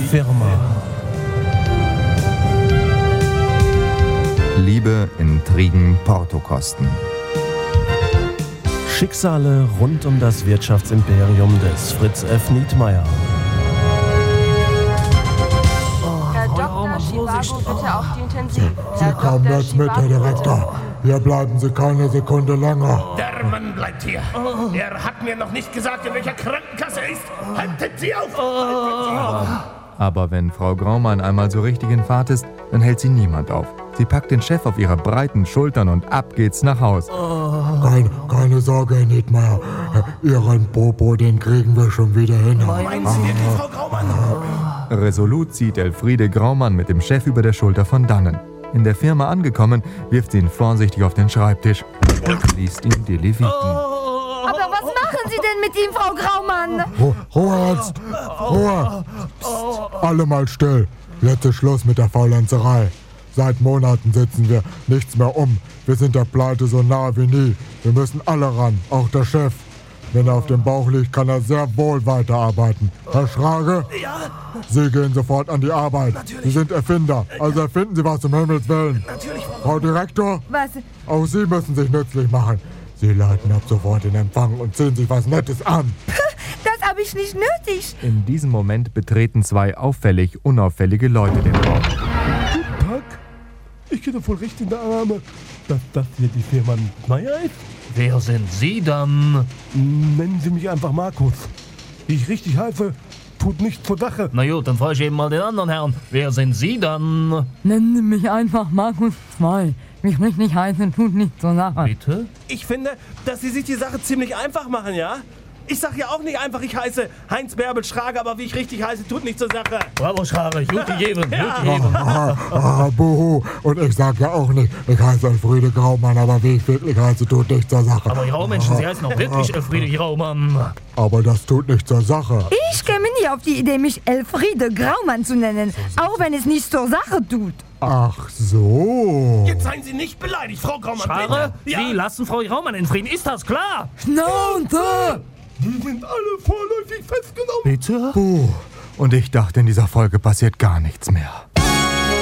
Firma. Liebe, Intrigen, Portokosten. Schicksale rund um das Wirtschaftsimperium des Fritz F. Nietmeyer. Herr Dr. Schivago, bitte auf die Intensiv. Sie kommen jetzt mit, Herr Direktor. Hier bleiben Sie keine Sekunde länger. Der Mann bleibt hier. Er hat mir noch nicht gesagt, in welcher Krankenkasse er ist. Halten Sie auf! Halten Sie auf! Aber wenn Frau Graumann einmal so richtig in Fahrt ist, dann hält sie niemand auf. Sie packt den Chef auf ihre breiten Schultern und ab geht's nach Haus. Keine Sorge, Herr Nietmeyer. Ihren Popo, den kriegen wir schon wieder hin. Meinen Sie wirklich, Frau Graumann? Resolut zieht Elfriede Graumann mit dem Chef über der Schulter von dannen. In der Firma angekommen, wirft sie ihn vorsichtig auf den Schreibtisch und liest ihm die Leviten. Aber was machen Sie denn mit ihm, Frau Graumann? Ruhe jetzt! Ruhe! Psst, alle mal still. Jetzt ist Schluss mit der Faulenzerei. Seit Monaten sitzen wir nichts mehr um. Wir sind der Pleite so nah wie nie. Wir müssen alle ran, auch der Chef. Wenn er auf dem Bauch liegt, kann er sehr wohl weiterarbeiten. Herr Schrage? Ja? Sie gehen sofort an die Arbeit. Natürlich. Sie sind Erfinder, also erfinden Sie was um Himmels Willen. Natürlich, Frau Direktor? Was? Auch Sie müssen sich nützlich machen. Sie leiten ab sofort den Empfang und ziehen sich was Nettes an. Das habe ich nicht nötig. In diesem Moment betreten zwei auffällig unauffällige Leute den Raum. Guten Tag. Ich gehe doch voll recht in der Annahme, dass das hier die Firma Nietmeyer ist. Wer sind Sie dann? Nennen Sie mich einfach Markus. Wie ich richtig heiße, tut nichts zur Sache. Na gut, dann frage ich eben mal den anderen Herrn. Wer sind Sie dann? Nennen Sie mich einfach Markus 2. Wie ich richtig heiße, tut nichts zur Sache. Bitte? Ich finde, dass Sie sich die Sache ziemlich einfach machen, ja? Ich sag ja auch nicht einfach, ich heiße Heinz Bärbel Schrage, aber wie ich richtig heiße, tut nichts zur Sache. Bravo, Schrage. Gut gegeben. Gut Ja. gegeben. Buhu. Und ich sag ja auch nicht, ich heiße Elfriede Graumann, aber wie ich wirklich heiße, tut nichts zur Sache. Aber Graumenschen, Sie heißen auch wirklich Elfriede Graumann. Aber das tut nichts zur Sache. Ich käme nie auf die Idee, mich Elfriede Graumann zu nennen, auch wenn es nichts zur Sache tut. Ach so. Jetzt seien Sie nicht beleidigt, Frau Graumann. Schrage, bitte. Sie lassen Frau Graumann in Frieden. Ist das klar? Schnauze! Die sind alle vorläufig festgenommen. Bitte? Und ich dachte, in dieser Folge passiert gar nichts mehr.